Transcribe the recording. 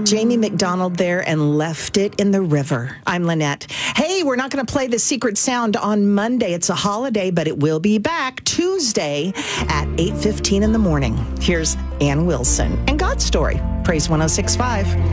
Jamie McDonald there and Left It in the River. I'm Lynette. Hey, we're not going to play the secret sound on Monday. It's a holiday, but it will be back Tuesday at 8:15 in the morning. Here's Ann Wilson and God's Story. Praise 106.5.